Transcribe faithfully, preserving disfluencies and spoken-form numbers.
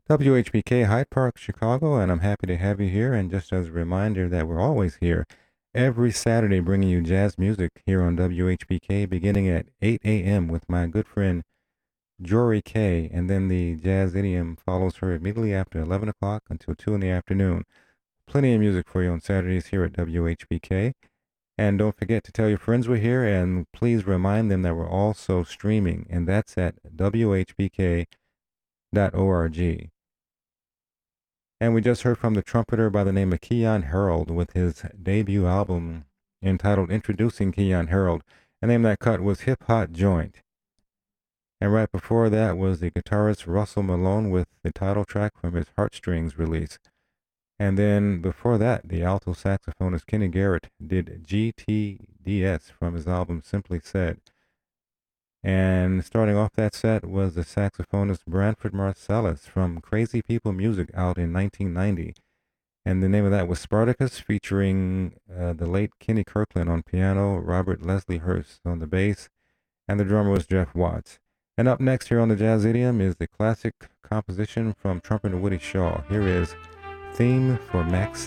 W H B K Hyde Park, Chicago, and I'm happy to have you here. And just as a reminder that we're always here every Saturday bringing you jazz music here on W H B K beginning at eight a m with my good friend Jory K. And then the Jazz Idiom follows her immediately after eleven o'clock until two in the afternoon. Plenty of music for you on Saturdays here at W H B K. And don't forget to tell your friends we're here, and please remind them that we're also streaming, and that's at w h b k dot org. And we just heard from the trumpeter by the name of Keyon Harold with his debut album entitled Introducing Keyon Harold. The name of that cut was Hip Hop Joint. And right before that was the guitarist Russell Malone with the title track from his Heartstrings release. And then before that, the alto saxophonist Kenny Garrett did G T D S from his album Simply Said. And starting off that set was the saxophonist Branford Marsalis from Crazy People Music out in nineteen ninety. And the name of that was Spartacus, featuring uh, the late Kenny Kirkland on piano, Robert Leslie Hurst on the bass, and the drummer was Jeff Watts. And up next here on the Jazz Idiom is the classic composition from trumpeter Woody Shaw. Here is Theme for Maxine.